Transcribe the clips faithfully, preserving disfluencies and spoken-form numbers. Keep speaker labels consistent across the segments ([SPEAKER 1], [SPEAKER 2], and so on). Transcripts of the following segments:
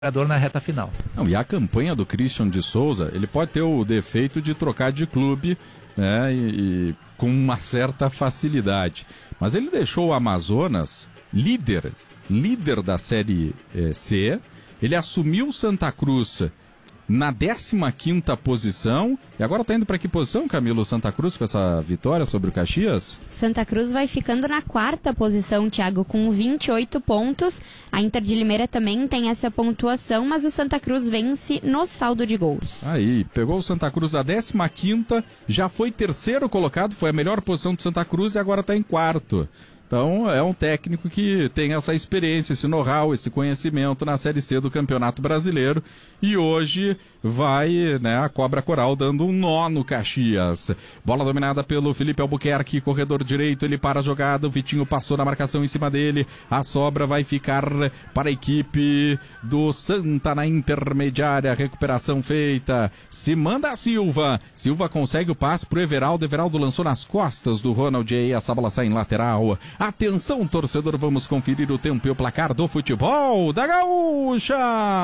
[SPEAKER 1] jogador na reta final.
[SPEAKER 2] Não, e a campanha do Christian de Souza, ele pode ter o defeito de trocar de clube, né, e, e com uma certa facilidade. Mas ele deixou o Amazonas líder, líder da Série eh, C, ele assumiu o Santa Cruz na décima quinta posição, e agora está indo para que posição, Camilo, Santa Cruz, com essa vitória sobre o Caxias?
[SPEAKER 3] Santa Cruz vai ficando na quarta posição, Thiago, com vinte e oito pontos. A Inter de Limeira também tem essa pontuação, mas o Santa Cruz vence no saldo de gols.
[SPEAKER 2] Aí, pegou o Santa Cruz a décima quinta, já foi terceiro colocado, foi a melhor posição do Santa Cruz e agora está em quarto. Então, é um técnico que tem essa experiência, esse know-how, esse conhecimento na Série C do Campeonato Brasileiro. E hoje vai, né, a Cobra Coral dando um nó no Caxias. Bola dominada pelo Felipe Albuquerque, corredor direito, ele para a jogada, o Vitinho passou na marcação em cima dele. A sobra vai ficar para a equipe do Santa na intermediária, recuperação feita. Se manda a Silva. Silva consegue o passe pro Everaldo, Everaldo lançou nas costas do Ronald e aí essa bola sai em lateral. Atenção, torcedor, vamos conferir o tempo e o placar do futebol da Gaúcha.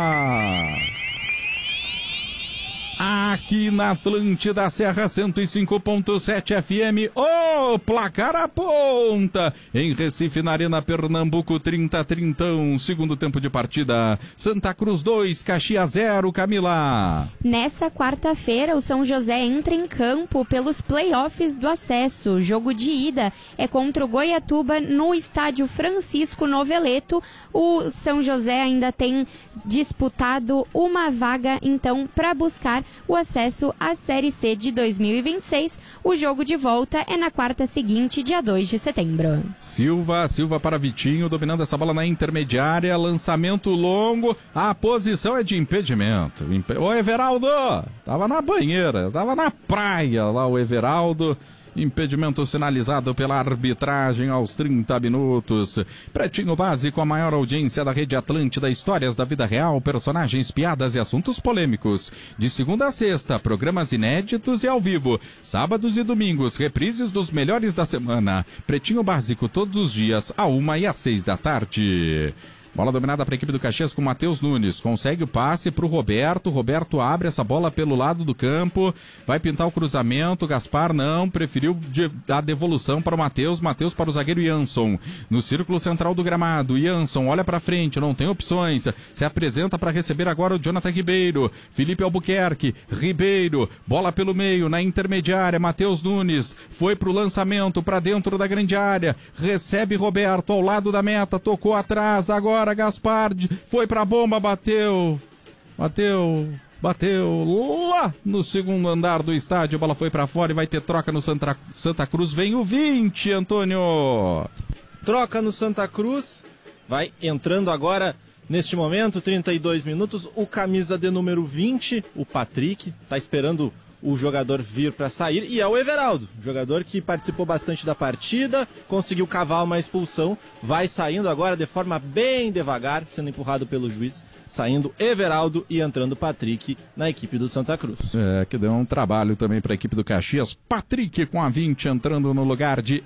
[SPEAKER 2] Aqui na Atlântida Serra cento e cinco ponto sete F M, o placar aponta. Em Recife, na Arena Pernambuco, trinta a trinta, segundo tempo de partida. Santa Cruz dois, Caxias zero, Camila.
[SPEAKER 3] Nessa quarta-feira, o São José entra em campo pelos playoffs do acesso. O jogo de ida é contra o Goiatuba no estádio Francisco Noveleto. O São José ainda tem disputado uma vaga, então, para buscar o acesso à Série C de dois mil e vinte e seis. O jogo de volta é na quarta seguinte, dia dois de setembro.
[SPEAKER 2] Silva, Silva para Vitinho, dominando essa bola na intermediária, lançamento longo, a posição é de impedimento. Ô Everaldo, tava na banheira, tava na praia lá o Everaldo. Impedimento sinalizado pela arbitragem aos trinta minutos. Pretinho Básico, a maior audiência da Rede Atlântida, histórias da vida real, personagens, piadas e assuntos polêmicos. De segunda a sexta, programas inéditos e ao vivo. Sábados e domingos, reprises dos melhores da semana. Pretinho Básico todos os dias, a uma e às seis da tarde. Bola dominada para a equipe do Caxias com Matheus Nunes. Consegue o passe para o Roberto. Roberto abre essa bola pelo lado do campo. Vai pintar o cruzamento. Gaspar não. Preferiu de, a devolução para o Matheus. Matheus para o zagueiro Jansson. No círculo central do gramado. Jansson olha para frente. Não tem opções. Se apresenta para receber agora o Jonathan Ribeiro. Felipe Albuquerque. Ribeiro. Bola pelo meio. Na intermediária. Matheus Nunes. Foi para o lançamento. Para dentro da grande área. Recebe Roberto ao lado da meta. Tocou atrás. Agora Gaspar foi pra bomba, bateu, bateu, bateu lá no segundo andar do estádio, a bola foi pra fora e vai ter troca no Santa, Santa Cruz, vem o vinte, Antônio.
[SPEAKER 4] Troca no Santa Cruz, vai entrando agora, neste momento, trinta e dois minutos, o camisa de número vinte, o Patrick, tá esperando o jogador vir para sair, e é o Everaldo, jogador que participou bastante da partida, conseguiu cavar uma expulsão, vai saindo agora de forma bem devagar, sendo empurrado pelo juiz, saindo Everaldo e entrando Patrick na equipe do Santa Cruz.
[SPEAKER 2] É, que deu um trabalho também para a equipe do Caxias, Patrick com a vinte entrando no lugar de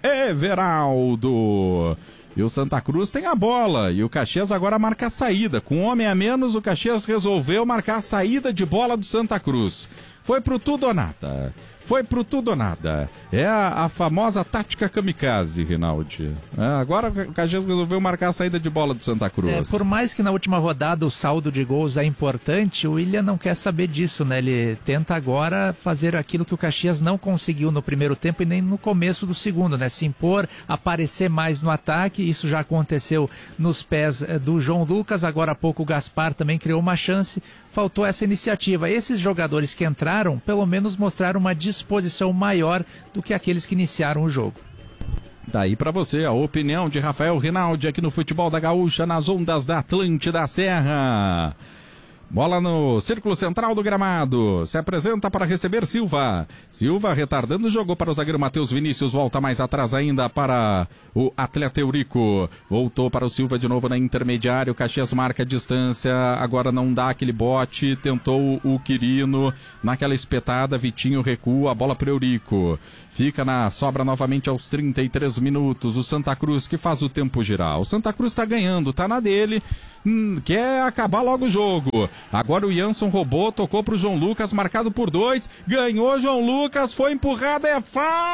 [SPEAKER 2] Everaldo. E o Santa Cruz tem a bola, e o Caxias agora marca a saída. Com um homem a menos, o Caxias resolveu marcar a saída de bola do Santa Cruz. Foi pro tudo ou nada. Foi pro tudo ou nada. É a, a famosa tática kamikaze, Rinaldi. É, agora o Caxias resolveu marcar a saída de bola do Santa Cruz.
[SPEAKER 1] É, por mais que na última rodada o saldo de gols é importante, o William não quer saber disso, né? Ele tenta agora fazer aquilo que o Caxias não conseguiu no primeiro tempo e nem no começo do segundo, né? Se impor, aparecer mais no ataque. Isso já aconteceu nos pés do João Lucas. Agora há pouco o Gaspar também criou uma chance. Faltou essa iniciativa. Esses jogadores que entraram, pelo menos mostraram uma disposição maior do que aqueles que iniciaram o jogo.
[SPEAKER 2] Daí para você a opinião de Rafael Rinaldi aqui no Futebol da Gaúcha, nas ondas da Atlântida Serra. Bola no círculo central do gramado. Se apresenta para receber Silva. Silva retardando, jogou para o zagueiro Matheus Vinícius. Volta mais atrás ainda para o atleta Eurico. Voltou para o Silva de novo na intermediária. O Caxias marca a distância. Agora não dá aquele bote. Tentou o Quirino. Naquela espetada, Vitinho recua. A bola para o Eurico. Fica na sobra novamente aos trinta e três minutos. O Santa Cruz que faz o tempo girar. O Santa Cruz está ganhando, está na dele. Hum, quer acabar logo o jogo. Agora o Jansson roubou, tocou pro João Lucas, marcado por dois, ganhou João Lucas, foi empurrado, é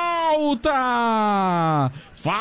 [SPEAKER 2] falta!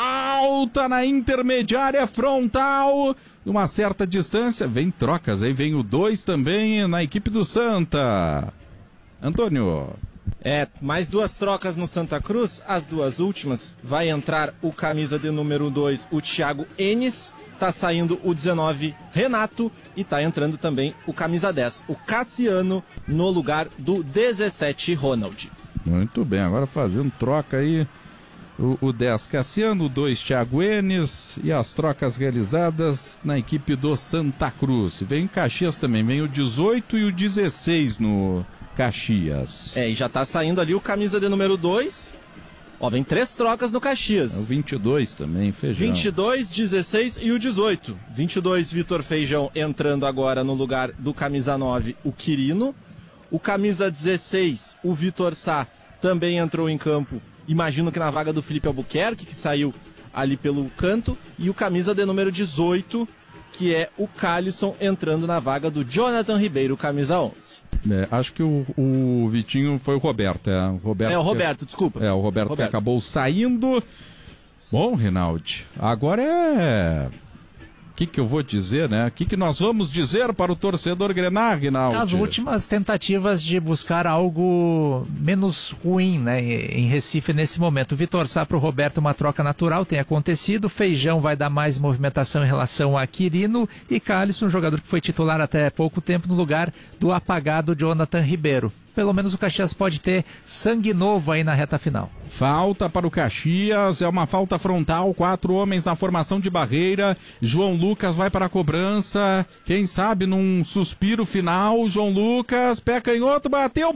[SPEAKER 2] Falta na intermediária frontal, uma certa distância, vem trocas, aí vem o dois também na equipe do Santa. Antônio.
[SPEAKER 4] É, mais duas trocas no Santa Cruz, as duas últimas, vai entrar o camisa de número dois, o Thiago Enes, tá saindo o dezenove, Renato, e tá entrando também o camisa dez, o Cassiano, no lugar do dezessete, Ronald.
[SPEAKER 2] Muito bem, agora fazendo troca aí, o, o dez, Cassiano, o dois, Thiago Enes, e as trocas realizadas na equipe do Santa Cruz. Vem o Caxias também, vem o dezoito e o dezesseis no Caxias.
[SPEAKER 4] É, e já tá saindo ali o camisa de número dois. Ó, vem três trocas no Caxias.
[SPEAKER 2] O vinte e dois também, Feijão.
[SPEAKER 4] vinte e dois, dezesseis e o dezoito. vinte e dois, Vitor Feijão entrando agora no lugar do camisa nove, o Quirino. O camisa dezesseis, o Vitor Sá, também entrou em campo. Imagino que na vaga do Felipe Albuquerque, que saiu ali pelo canto. E o camisa de número dezoito, que é o Calisson, entrando na vaga do Jonathan Ribeiro, camisa onze.
[SPEAKER 2] É, acho que o, o Vitinho foi o Roberto. É o Roberto,
[SPEAKER 4] é, o Roberto, que, desculpa.
[SPEAKER 2] É, o Roberto, Roberto que acabou saindo. Bom, Reinaldi, agora é... O que, que eu vou dizer, né? O que, que nós vamos dizer para o torcedor grenar, Reinaldi?
[SPEAKER 1] As últimas tentativas de buscar algo menos ruim, né, em Recife nesse momento. O Vitor Sá para o Roberto, uma troca natural tem acontecido. Feijão vai dar mais movimentação em relação a Quirino. E Calisson, um jogador que foi titular até pouco tempo no lugar do apagado Jonathan Ribeiro. Pelo menos o Caxias pode ter sangue novo aí na reta final.
[SPEAKER 2] Falta para o Caxias, é uma falta frontal, quatro homens na formação de barreira. João Lucas vai para a cobrança, quem sabe num suspiro final. João Lucas, pé canhoto, bateu,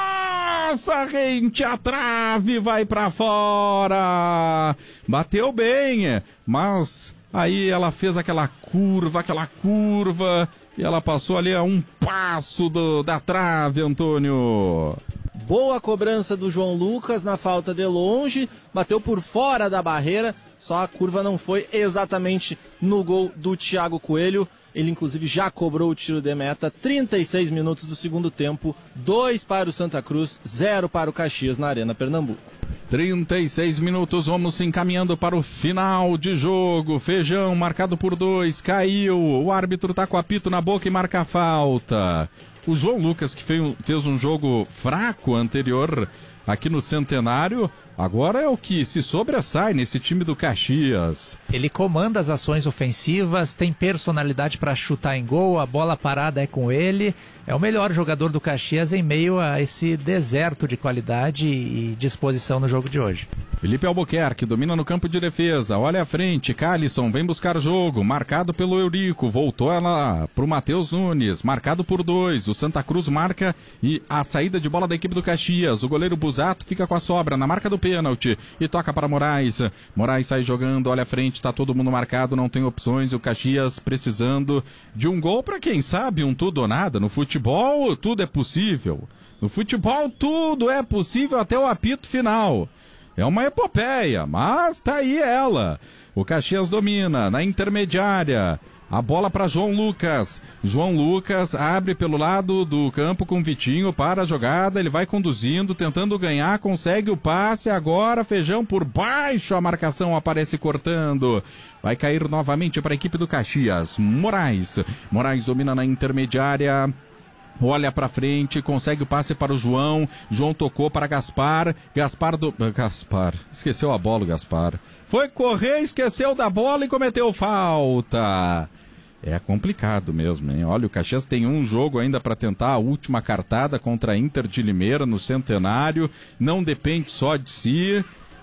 [SPEAKER 2] passa rente a trave, vai para fora. Bateu bem, mas aí ela fez aquela curva, aquela curva... E ela passou ali a um passo do, da trave, Antônio.
[SPEAKER 4] Boa cobrança do João Lucas na falta de longe. Bateu por fora da barreira. Só a curva não foi exatamente no gol do Thiago Coelho. Ele, inclusive, já cobrou o tiro de meta. trinta e seis minutos do segundo tempo. dois para o Santa Cruz, zero para o Caxias na Arena Pernambuco.
[SPEAKER 2] trinta e seis minutos, vamos se encaminhando para o final de jogo. Feijão marcado por dois, caiu. O árbitro tá com o apito na boca e marca a falta. O João Lucas, que fez um jogo fraco anterior aqui no Centenário, agora é o que se sobressai nesse time do Caxias.
[SPEAKER 1] Ele comanda as ações ofensivas, tem personalidade para chutar em gol, a bola parada é com ele. É o melhor jogador do Caxias em meio a esse deserto de qualidade e disposição no jogo de hoje.
[SPEAKER 2] Felipe Albuquerque domina no campo de defesa, olha à frente, Calisson vem buscar jogo, marcado pelo Eurico, voltou ela para o Matheus Nunes, marcado por dois, o Santa Cruz marca e a saída de bola da equipe do Caxias, o goleiro Busato fica com a sobra na marca do pênalti e toca para Moraes, Moraes sai jogando, olha à frente, tá todo mundo marcado, não tem opções, o Caxias precisando de um gol para quem sabe um tudo ou nada, no futebol tudo é possível, no futebol tudo é possível até o apito final. É uma epopeia, mas tá aí ela. O Caxias domina na intermediária. A bola para João Lucas. João Lucas abre pelo lado do campo com Vitinho para a jogada. Ele vai conduzindo, tentando ganhar, consegue o passe. Agora Feijão por baixo. A marcação aparece cortando. Vai cair novamente para a equipe do Caxias. Moraes. Moraes domina na intermediária. Olha pra frente, consegue o passe para o João. João tocou para Gaspar. Gaspar do... Gaspar. Esqueceu a bola, o Gaspar. Foi correr, esqueceu da bola e cometeu falta. É complicado mesmo, hein? Olha, o Caxias tem um jogo ainda para tentar a última cartada contra a Inter de Limeira no Centenário. Não depende só de si,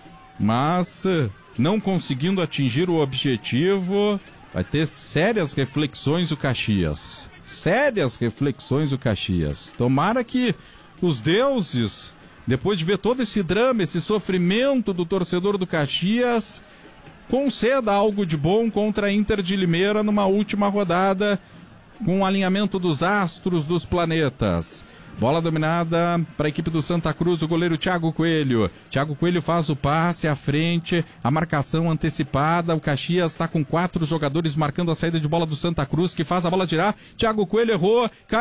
[SPEAKER 2] mas não conseguindo atingir o objetivo, vai ter sérias reflexões o Caxias. sérias reflexões o Caxias. Tomara que os deuses, depois de ver todo esse drama, esse sofrimento do torcedor do Caxias, conceda algo de bom contra a Inter de Limeira numa última rodada, com o alinhamento dos astros, dos planetas. Bola dominada para a equipe do Santa Cruz, o goleiro Thiago Coelho. Thiago Coelho faz o passe à frente, a marcação antecipada. O Caxias está com quatro jogadores marcando a saída de bola do Santa Cruz, que faz a bola girar. Thiago Coelho errou,